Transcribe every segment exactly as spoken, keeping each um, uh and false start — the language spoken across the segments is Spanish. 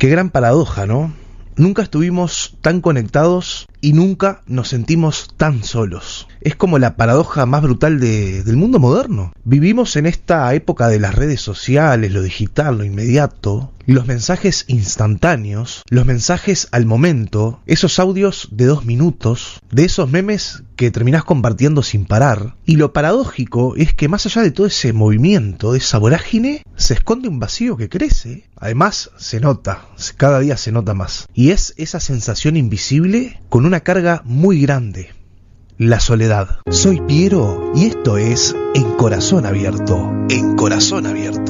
Qué gran paradoja, ¿no? Nunca estuvimos tan conectados y nunca nos sentimos tan solos. Es como la paradoja más brutal de, del mundo moderno. Vivimos en esta época de las redes sociales, lo digital, lo inmediato, los mensajes instantáneos, los mensajes al momento, esos audios de dos minutos, de esos memes que terminás compartiendo sin parar. Y lo paradójico es que más allá de todo ese movimiento, de esa vorágine, se esconde un vacío que crece. Además, se nota, cada día se nota más. Y es esa sensación invisible con una carga muy grande. La soledad. Soy Piero y esto es En Corazón Abierto. En Corazón Abierto.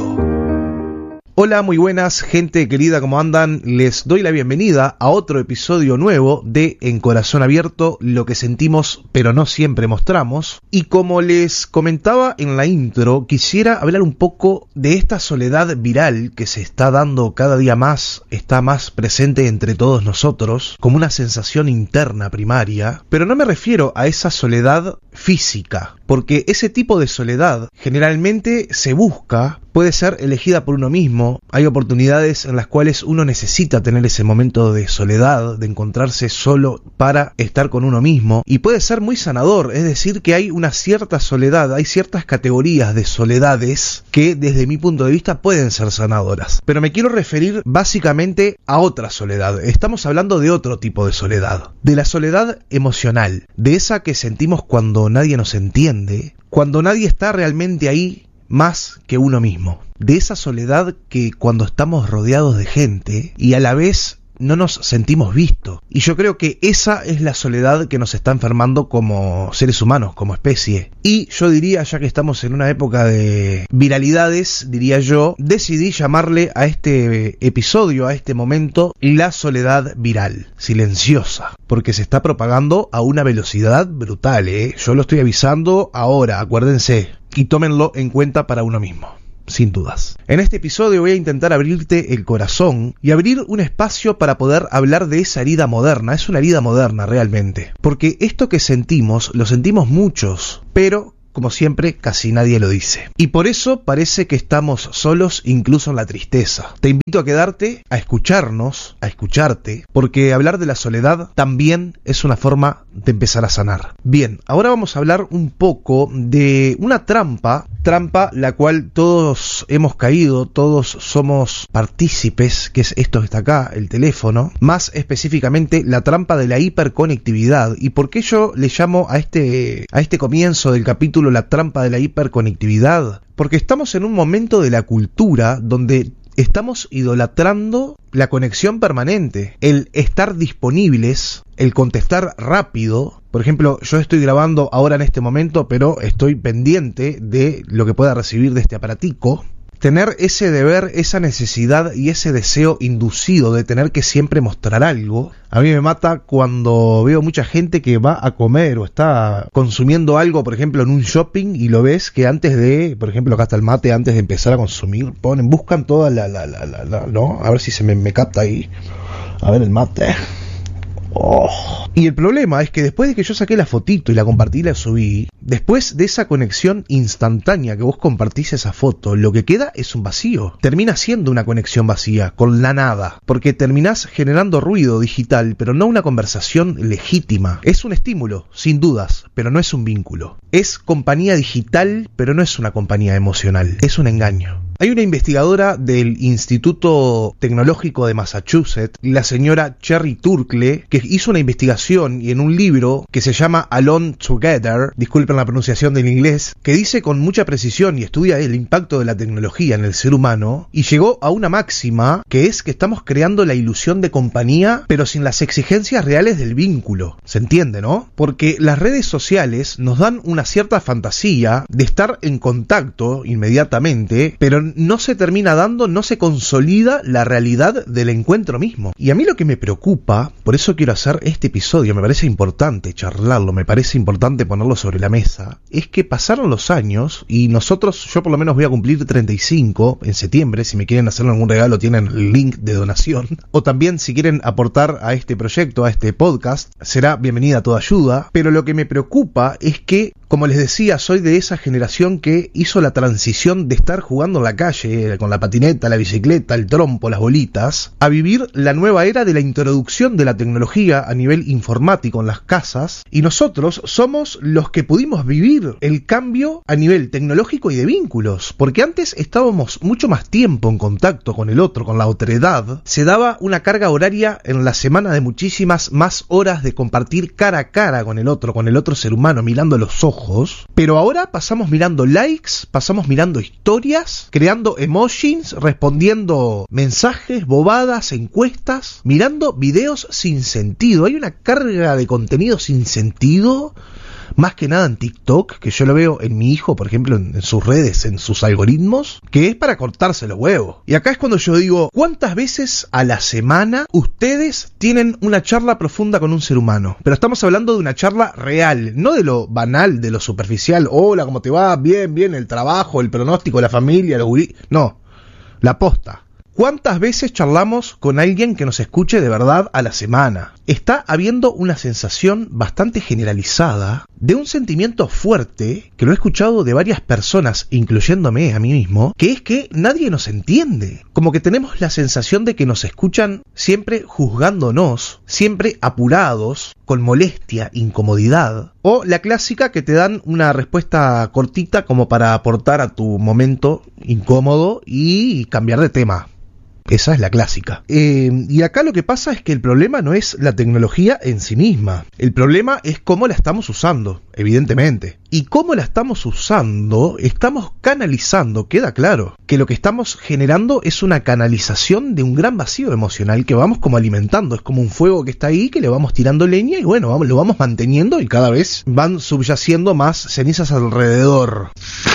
Hola, muy buenas, gente querida, ¿cómo andan? Les doy la bienvenida a otro episodio nuevo de En Corazón Abierto, lo que sentimos pero no siempre mostramos. Y como les comentaba en la intro, quisiera hablar un poco de esta soledad viral que se está dando cada día más, está más presente entre todos nosotros, como una sensación interna primaria. Pero no me refiero a esa soledad física, porque ese tipo de soledad generalmente se busca, puede ser elegida por uno mismo. Hay oportunidades en las cuales uno necesita tener ese momento de soledad, de encontrarse solo para estar con uno mismo, y puede ser muy sanador. Es decir, que hay una cierta soledad, hay ciertas categorías de soledades que desde mi punto de vista pueden ser sanadoras. Pero me quiero referir básicamente a otra soledad. Estamos hablando de otro tipo de soledad, de la soledad emocional, de esa que sentimos cuando nadie nos entiende, cuando nadie está realmente ahí más que uno mismo, de esa soledad que cuando estamos rodeados de gente y a la vez no nos sentimos vistos. Y yo creo que esa es la soledad que nos está enfermando como seres humanos, como especie. Y yo diría, ya que estamos en una época de viralidades, diría yo, decidí llamarle a este episodio, a este momento, la soledad viral, silenciosa, porque se está propagando a una velocidad brutal, ¿eh? Yo lo estoy avisando ahora, acuérdense, y tómenlo en cuenta para uno mismo. Sin dudas. En este episodio voy a intentar abrirte el corazón y abrir un espacio para poder hablar de esa herida moderna. Es una herida moderna realmente. Porque esto que sentimos, lo sentimos muchos, pero como siempre, casi nadie lo dice. Y por eso parece que estamos solos incluso en la tristeza. Te invito a quedarte, a escucharnos, a escucharte, porque hablar de la soledad también es una forma de empezar a sanar. Bien, ahora vamos a hablar un poco de una trampa, trampa la cual todos hemos caído, todos somos partícipes, que es esto que está acá, el teléfono, más específicamente la trampa de la hiperconectividad. ¿Y por qué yo le llamo a este, a este comienzo del capítulo la trampa de la hiperconectividad? Porque estamos en un momento de la cultura donde estamos idolatrando la conexión permanente, el estar disponibles, el contestar rápido. Por ejemplo, yo estoy grabando ahora en este momento, pero estoy pendiente de lo que pueda recibir de este aparatico. Tener ese deber, esa necesidad y ese deseo inducido de tener que siempre mostrar algo. A mí me mata cuando veo mucha gente que va a comer o está consumiendo algo, por ejemplo, en un shopping, y lo ves que antes de, por ejemplo, acá está el mate, antes de empezar a consumir, ponen, buscan toda la, la, la, la, la ¿no? A ver si se me, me capta ahí. A ver el mate. Oh. Y el problema es que después de que yo saqué la fotito y la compartí y la subí, después de esa conexión instantánea que vos compartís esa foto, lo que queda es un vacío. Termina siendo una conexión vacía, con la nada, porque terminás generando ruido digital, pero no una conversación legítima. Es un estímulo, sin dudas, pero no es un vínculo. Es compañía digital, pero no es una compañía emocional. Es un engaño. Hay una investigadora del Instituto Tecnológico de Massachusetts, la señora Cherry Turkle, que hizo una investigación y en un libro que se llama Alone Together, disculpen la pronunciación del inglés, que dice con mucha precisión y estudia el impacto de la tecnología en el ser humano, y llegó a una máxima que es que estamos creando la ilusión de compañía, pero sin las exigencias reales del vínculo. ¿Se entiende, no? Porque las redes sociales nos dan una cierta fantasía de estar en contacto inmediatamente, pero no se termina dando, no se consolida la realidad del encuentro mismo. Y a mí lo que me preocupa, por eso quiero hacer este episodio, me parece importante charlarlo, me parece importante ponerlo sobre la mesa, es que pasaron los años y nosotros, yo por lo menos voy a cumplir treinta y cinco en septiembre. Si me quieren hacer algún regalo tienen el link de donación, o también si quieren aportar a este proyecto, a este podcast, será bienvenida toda ayuda. Pero lo que me preocupa es que Como les decía, soy de esa generación que hizo la transición de estar jugando en la calle, con la patineta, la bicicleta, el trompo, las bolitas, a vivir la nueva era de la introducción de la tecnología a nivel informático en las casas, y nosotros somos los que pudimos vivir el cambio a nivel tecnológico y de vínculos, porque antes estábamos mucho más tiempo en contacto con el otro, con la otredad, se daba una carga horaria en la semana de muchísimas más horas de compartir cara a cara con el otro, con el otro ser humano, mirando los ojos. Ojos, pero ahora pasamos mirando likes, pasamos mirando historias, creando emojis, respondiendo mensajes, bobadas, encuestas, mirando videos sin sentido. Hay una carga de contenido sin sentido, más que nada en TikTok, que yo lo veo en mi hijo, por ejemplo, en, en sus redes, en sus algoritmos, que es para cortarse los huevos. Y acá es cuando yo digo, ¿cuántas veces a la semana ustedes tienen una charla profunda con un ser humano? Pero estamos hablando de una charla real, no de lo banal, de lo superficial. Hola, ¿cómo te va? Bien, bien, el trabajo, el pronóstico, la familia, los gurí... No, la posta. ¿Cuántas veces charlamos con alguien que nos escuche de verdad a la semana? Está habiendo una sensación bastante generalizada de un sentimiento fuerte, que lo he escuchado de varias personas, incluyéndome a mí mismo, que es que nadie nos entiende. Como que tenemos la sensación de que nos escuchan siempre juzgándonos, siempre apurados, con molestia, incomodidad. O la clásica que te dan una respuesta cortita como para aportar a tu momento incómodo y cambiar de tema. Esa es la clásica. Eh, y acá lo que pasa es que el problema no es la tecnología en sí misma. El problema es cómo la estamos usando, evidentemente. Y cómo la estamos usando, estamos canalizando, queda claro, que lo que estamos generando es una canalización de un gran vacío emocional que vamos como alimentando. Es como un fuego que está ahí, que le vamos tirando leña y bueno, vamos, lo vamos manteniendo y cada vez van subyaciendo más cenizas alrededor.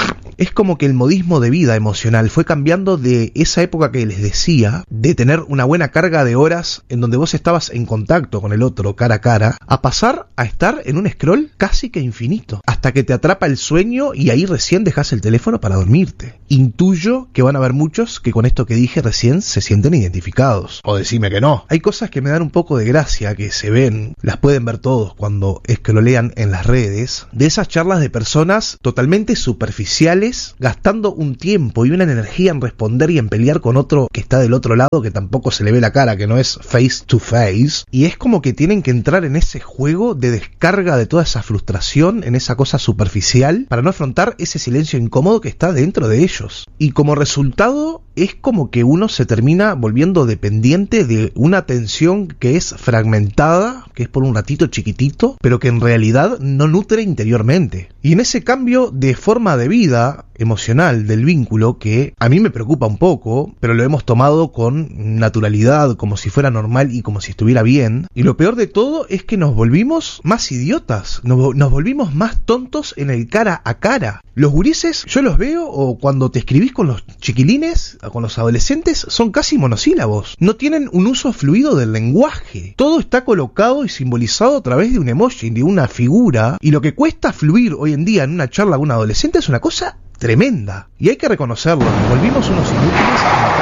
Es como que el modismo de vida emocional fue cambiando de esa época que les decía, de tener una buena carga de horas en donde vos estabas en contacto con el otro cara a cara, a pasar a estar en un scroll casi que infinito, hasta que te atrapa el sueño y ahí recién dejas el teléfono para dormirte. Intuyo que van a haber muchos que con esto que dije recién se sienten identificados. O decime que no. Hay cosas que me dan un poco de gracia, que se ven, las pueden ver todos cuando scrollean en las redes, de esas charlas de personas totalmente superficiales, gastando un tiempo y una energía en responder y en pelear con otro que está del otro lado, que tampoco se le ve la cara, que no es face to face, y es como que tienen que entrar en ese juego de descarga de toda esa frustración, en esa cosa superficial, para no afrontar ese silencio incómodo que está dentro de ellos. Y como resultado es como que uno se termina volviendo dependiente de una atención que es fragmentada, que es por un ratito chiquitito, pero que en realidad no nutre interiormente. Y en ese cambio de forma de vida emocional del vínculo, que a mí me preocupa un poco, pero lo hemos tomado con naturalidad, como si fuera normal y como si estuviera bien, y lo peor de todo es que nos volvimos más idiotas, nos, nos volvimos más tontos en el cara a cara. Los gurises, yo los veo, o cuando te escribís con los chiquilines, con los adolescentes, son casi monosílabos, no tienen un uso fluido del lenguaje, todo está colocado y simbolizado a través de un emoji, de una figura, y lo que cuesta fluir hoy en día en una charla con un adolescente es una cosa tremenda, y hay que reconocerlo, nos volvimos unos inútiles.